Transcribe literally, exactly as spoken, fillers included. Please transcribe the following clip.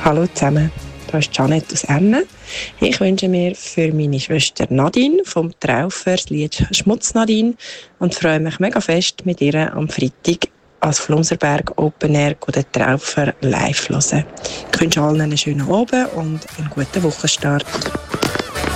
Hallo zusammen, hier ist Janet aus Erne. Ich wünsche mir für meine Schwester Nadine vom Traufer das Lied «Schmutz Nadine» und freue mich mega fest, mit ihr am Freitag als Flumserberg Open Air den Traufer live hören. Ich wünsche allen einen schönen Abend und einen guten Wochenstart.